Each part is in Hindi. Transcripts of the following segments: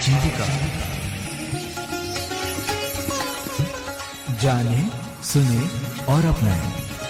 आजीविका। जाने, सुने और अपनाएं।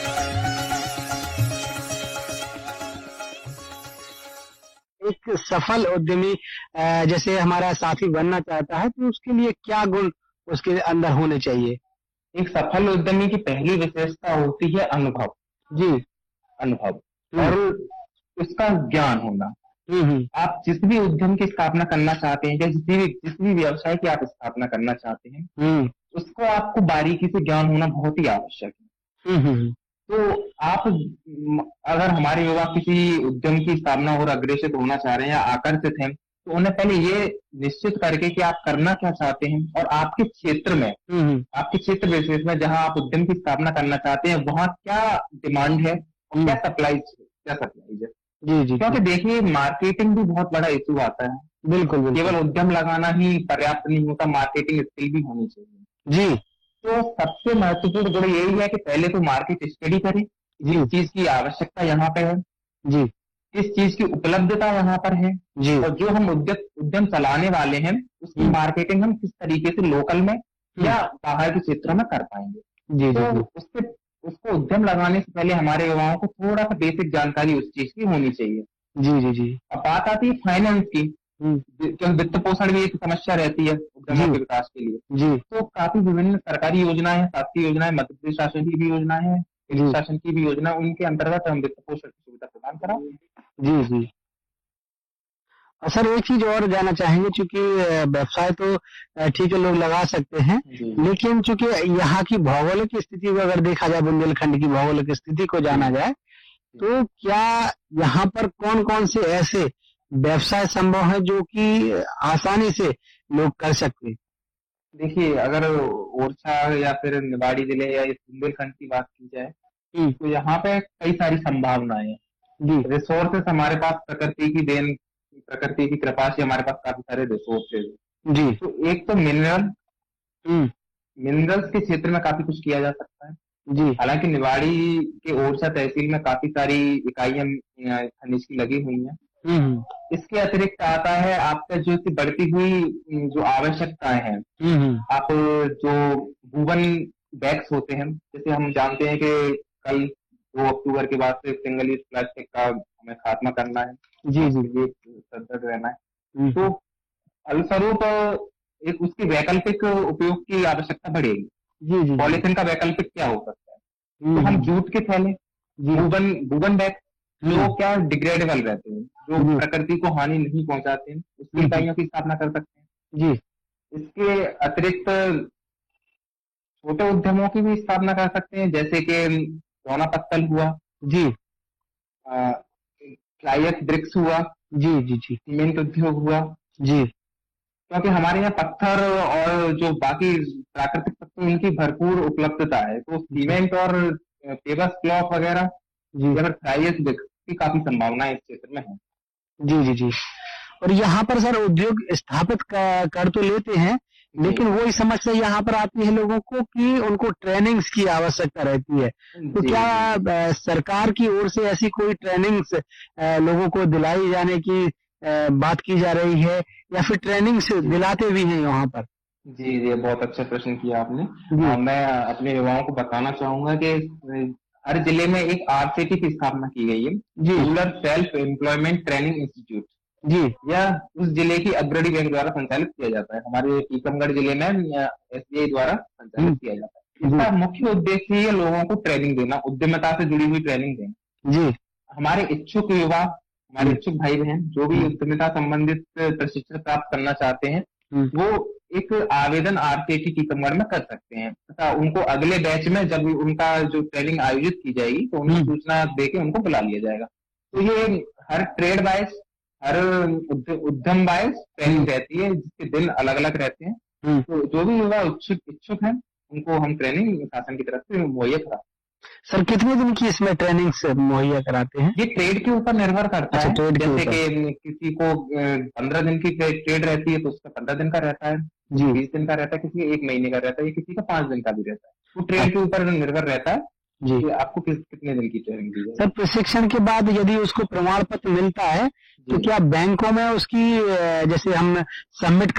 एक सफल उद्यमी जैसे हमारा साथी बनना चाहता है तो उसके लिए क्या गुण उसके अंदर होने चाहिए? एक सफल उद्यमी की पहली विशेषता होती है अनुभव। जी। अनुभव और उसका ज्ञान होना। हम्म। आप जिस भी उद्यम की स्थापना करना चाहते हैं या जिस भी व्यवसाय की आप स्थापना करना चाहते हैं, उसको आपको बारीकी से ज्ञान होना बहुत ही आवश्यक है। तो आप अगर हमारे युवा किसी उद्यम की स्थापना और अग्रेसित होना चाह रहे हैं या आकर्षित हैं, तो उन्हें पहले ये निश्चित करके कि आप करना क्या चाहते हैं और आपके क्षेत्र में, आपके क्षेत्र विशेष में जहां आप उद्यम की स्थापना करना चाहते हैं, वहां क्या डिमांड है और क्या सप्लाई है। जी। क्योंकि देखिए, मार्केटिंग भी बहुत बड़ा इशू आता है। बिल्कुल। केवल उद्यम लगाना ही पर्याप्त नहीं होता, मार्केटिंग स्किल भी होनी चाहिए। जी। तो सबसे महत्वपूर्ण गुण यही है कि पहले तो मार्केट स्टडी करें, किस चीज की आवश्यकता यहाँ पे है, जी, किस चीज की उपलब्धता यहाँ पर है, जी, और जो हम उद्यम चलाने वाले हैं उसकी मार्केटिंग हम किस तरीके से लोकल में या बाहर के क्षेत्रों में कर पाएंगे। जी, तो उसको उद्यम लगाने से पहले हमारे युवाओं को थोड़ा सा बेसिक जानकारी उस चीज की होनी चाहिए। जी। अब बात आती है फाइनेंस की, क्योंकि वित्त पोषण भी एक समस्या रहती है उद्यमों के विकास के लिए। जी। तो काफी विभिन्न सरकारी योजनाएं हैं, शासकीय योजनाएं, मध्य प्रदेश शासन की भी योजनाएं हैं, केंद्र शासन की भी योजना, उनके अंतर्गत हम वित्त पोषण की सुविधा प्रदान कराएं। जी। सर, एक चीज और जानना चाहेंगे, चूंकि व्यवसाय तो ठीक है लोग लगा सकते हैं, लेकिन चूंकि यहाँ की भौगोलिक स्थिति को अगर देखा जाए, बुंदेलखंड की भौगोलिक स्थिति को जाना जाए, तो क्या यहाँ पर कौन कौन से ऐसे व्यवसाय संभव है जो कि आसानी से लोग कर सकते हैं? देखिए, अगर ओरछा या फिर निवाड़ी जिले या इस बुंदेलखंड की बात की जाए, तो यहाँ पे कई सारी संभावनाएं हैं। रिसोर्सेस हमारे पास प्रकृति की देन, प्रकृति की कृपा से हमारे पास काफी सारे रिसोर्सेज। जी। तो एक तो मिनरल्स के क्षेत्र में काफी कुछ किया जा सकता है। जी। हालांकि निवाड़ी के ओरछा तहसील में काफी सारी इकाइयां खनिज की लगी हुई हैं। इसके अतिरिक्त आता है आपका जो बढ़ती हुई जो आवश्यकताएं हैं, आप जो वूवन बैग्स होते हैं, जैसे हम जानते हैं कि कल 2 अक्टूबर के बाद से सिंगल यूज प्लास्टिक का हमें खात्मा करना है। जी। सतर्क रहना है। तो फलस्वरूप एक उसकी वैकल्पिक उपयोग की आवश्यकता बढ़ेगी। जी। पॉलिथीन का वैकल्पिक क्या हो सकता है? तो हम जूट के थैले, वूवन बैग, जो क्या डिग्रेडेबल रहते हैं, जो प्रकृति को हानि नहीं पहुंचाते हैं, उसकी इकाइयों की स्थापना कर सकते हैं। जी। इसके अतिरिक्त छोटे उद्यमों की भी स्थापना कर सकते हैं, जैसे कि दोना पत्तल हुआ, जी, फ्लाई ब्रिक्स हुआ, जी, सीमेंट उद्योग हुआ, जी, क्योंकि हमारे यहाँ पत्थर और जो बाकी प्राकृतिक तत्व उनकी भरपूर उपलब्धता है। तो सीमेंट और पेवर्स ब्लॉक वगैरह, जी, अगर फ्लाई ब्रिक्स की काफी संभावना इस क्षेत्र में है। जी। और यहाँ पर सर उद्योग स्थापित कर तो लेते हैं, लेकिन वही समस्या यहाँ पर आती है लोगों को कि उनको ट्रेनिंग्स की आवश्यकता रहती है। तो क्या सरकार की ओर से ऐसी कोई ट्रेनिंग्स लोगों को दिलाई जाने की बात की जा रही है, या फिर ट्रेनिंग्स दिलाते भी हैं यहाँ पर? जी, बहुत अच्छा प्रश्न किया आपने। मैं अपने युवाओं को बताना चाहूंगा कि हर जिले में एक RCT की स्थापना की गई है, rural self employment training institute. जी। यह उस जिले की अग्रणी बैंक द्वारा संचालित किया जाता है। हमारे टीकमगढ़ जिले में SBI द्वारा संचालित किया जाता है। इसका मुख्य उद्देश्य है लोगों को ट्रेनिंग देना, उद्यमिता से जुड़ी हुई ट्रेनिंग देना। जी। हमारे इच्छुक युवा, हमारे इच्छुक भाई बहन जो भी उद्यमिता संबंधित प्रशिक्षण प्राप्त करना चाहते हैं, वो एक आवेदन RCT टीकमगढ़ में कर सकते हैं तथा उनको अगले बैच में जब उनका जो ट्रेनिंग आयोजित की जाएगी तो उन्हें सूचना देके उनको बुला लिया जाएगा। तो ये हर ट्रेड वाइज, हर उद्यम वाइज ट्रेनिंग रहती है, जिसके दिन अलग अलग रहते हैं। तो जो भी युवा इच्छुक हैं, उनको हम ट्रेनिंग शासन की तरफ से मुहैया कराते हैं। सर, कितने दिन की इसमें ट्रेनिंग मुहैया कराते हैं? ये ट्रेड के ऊपर निर्भर करता है। जैसे कि किसी को 15 दिन की ट्रेड रहती है तो उसका 15 दिन का रहता है, 20 दिन का रहता है, किसी का 1 महीने का रहता है, किसी का 5 दिन का भी रहता है। तो ट्रेड के ऊपर निर्भर रहता है जी, आपको कितने दिन की ट्रेनिंग दी जाए। सर, प्रशिक्षण के बाद यदि उसको प्रमाण पत्र मिलता है तो क्या बैंकों में उसकी जैसे हम सबमिट